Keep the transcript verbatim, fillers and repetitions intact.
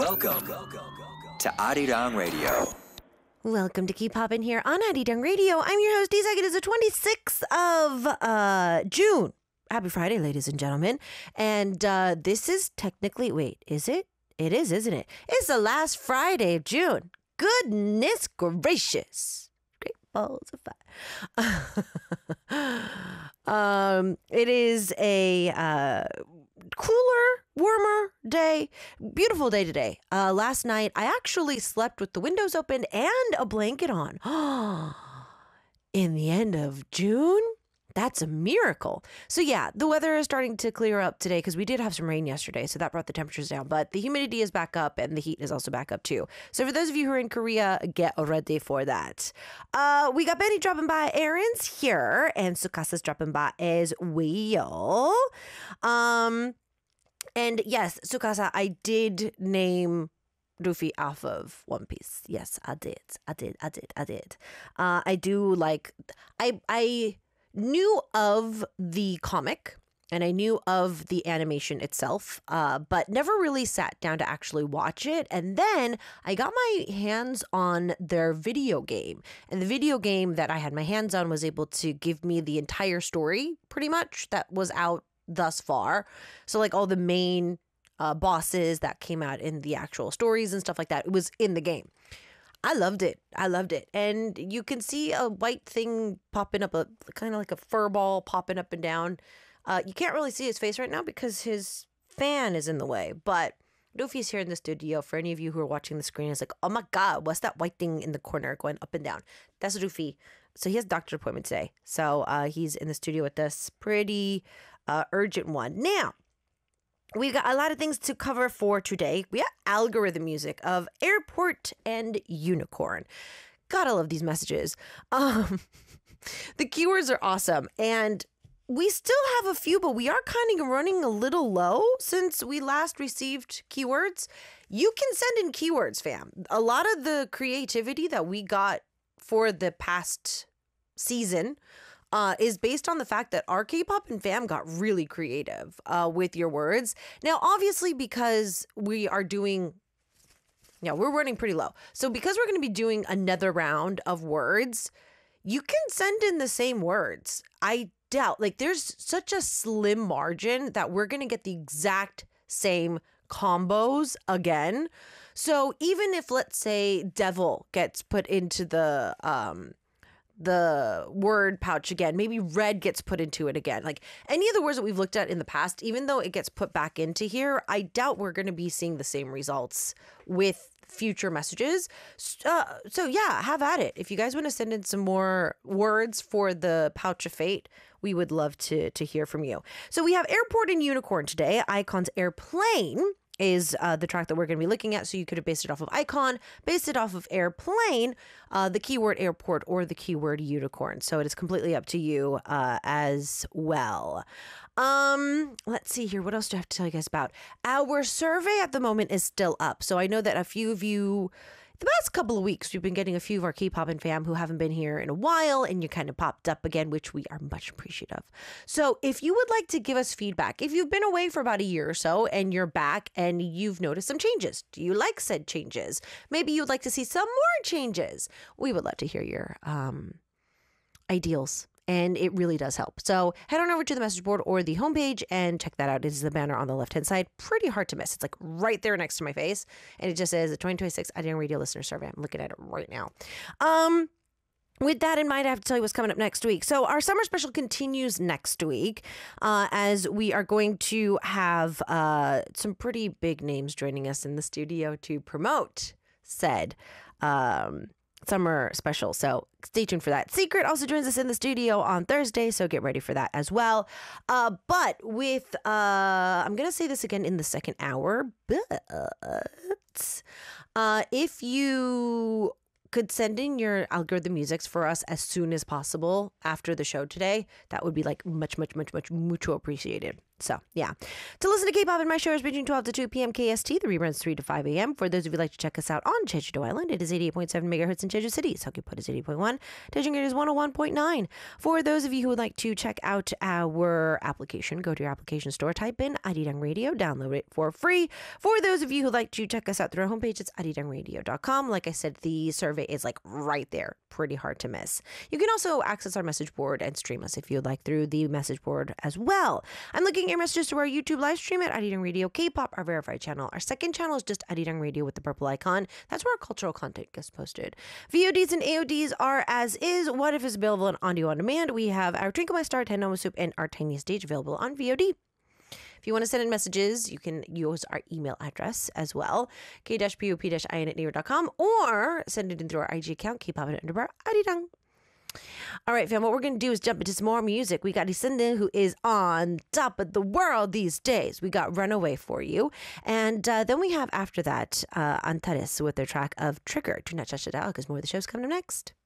Welcome to Arirang Radio. Welcome to Keep Poppin' here on Arirang Radio. I'm your host, Isak. It is the twenty-sixth of uh, June. Happy Friday, ladies and gentlemen. And uh, this is technically, wait, is it? It is, isn't it? It's the last Friday of June. Goodness gracious. Great balls of fire. um, it is a uh, cooler, warmer day. Beautiful day today. Uh, last night, I actually slept with the windows open and a blanket on. In the end of June? That's a miracle. So yeah, the weather is starting to clear up today because we did have some rain yesterday, so that brought the temperatures down. But the humidity is back up and the heat is also back up too. So for those of you who are in Korea, get ready for that. Uh, we got Benny dropping by, Aaron's here, and Sukasa's dropping by as well. Um, and yes, Sukasa, I did name Luffy off of One Piece. Yes, I did. I did. I did. I did. Uh, I do like. I I. knew of the comic and I knew of the animation itself, uh, but never really sat down to actually watch it. And then I got my hands on their video game. And the video game that I had my hands on was able to give me the entire story, pretty much, that was out thus far. So like all the main uh, bosses that came out in the actual stories and stuff like that, it was in the game. I loved it. I loved it. And you can see a white thing popping up, a kind of like a fur ball popping up and down. Uh, you can't really see his face right now because his fan is in the way. But Luffy's here in the studio. For any of you who are watching the screen, it's like, oh my God, what's that white thing in the corner going up and down? That's Luffy. So he has a doctor's appointment today. So uh, he's in the studio with us. Pretty uh, urgent one. Now, we've got a lot of things to cover for today. We have algorithm music of Airport and Unicorn. Gotta love these messages. Um, the keywords are awesome. And we still have a few, but we are kind of running a little low since we last received keywords. You can send in keywords, fam. A lot of the creativity that we got for the past season Uh, is based on the fact that our K-pop and fam got really creative uh, with your words. Now, obviously, because we are doing, yeah, we're running pretty low. So because we're going to be doing another round of words, you can send in the same words. I doubt, like there's such a slim margin that we're going to get the exact same combos again. So even if, let's say, devil gets put into the, um, the word pouch again, maybe red gets put into it again, like any of the words that we've looked at in the past, even though it gets put back into here, I doubt we're going to be seeing the same results with future messages. Uh, so yeah, have at it. If you guys want to send in some more words for the pouch of fate, we would love to to hear from you. So we have Airport and Unicorn today. iKON's Airplane is uh, the track that we're going to be looking at. So you could have based it off of iKON, based it off of Airplane, uh, the keyword airport, or the keyword unicorn. So it is completely up to you uh, as well. Um, let's see here. What else do I have to tell you guys about? Our survey at the moment is still up. So I know that a few of you, the past couple of weeks, we've been getting a few of our K-pop and fam who haven't been here in a while, and you kind of popped up again, which we are much appreciative. So if you would like to give us feedback, if you've been away for about a year or so and you're back and you've noticed some changes, do you like said changes? Maybe you'd like to see some more changes. We would love to hear your um, ideals. And it really does help. So head on over to the message board or the homepage and check that out. It is the banner on the left-hand side. Pretty hard to miss. It's like right there next to my face. And it just says the twenty twenty-six Arirang Radio Listener Survey. I'm looking at it right now. Um, with that in mind, I have to tell you what's coming up next week. So our summer special continues next week uh, as we are going to have uh, some pretty big names joining us in the studio to promote said um summer special. So stay tuned for that. Secret also joins us in the studio on Thursday, so get ready for that as well. Uh, but with, uh, I'm going to say this again in the second hour, but uh, if you could send in your algorithm musics for us as soon as possible after the show today, that would be like much, much, much, much, mucho appreciated. So, yeah. To listen to K-pop and my shows between twelve to two p.m. K S T, the reruns three to five a.m. For those of you who like to check us out on Jeju-do Island, it is eighty-eight point seven megahertz in Jeju City. Seogwipo is eighty point one. Daejeon is one oh one point nine. For those of you who would like to check out our application, go to your application store, type in Arirang Radio, download it for free. For those of you who would like to check us out through our homepage, it's arirang radio dot com. Like I said, the survey is like right there. Pretty hard to miss. You can also access our message board and stream us if you'd like through the message board as well. I'm looking at your messages to our YouTube live stream at Arirang Radio K-pop, our verified channel. Our second channel is just Arirang Radio with the purple icon. That's where our cultural content gets posted. V O Ds and A O Ds are as is. What If is available on audio on demand. We have our Twinkle My Star, Ten Soup, and our Tiny Stage available on V O D. If you want to send in messages, you can use our email address as well, k pop in at naver dot com, or send it in through our I G account, K-pop and underbar Arirang. All right, fam, what we're going to do is jump into some more music. We got Isindin, who is on top of the world these days. We got Runaway for you. And uh, then we have, after that, uh, Antares with their track of Trigger. Do not touch it out because more of the show's coming up next.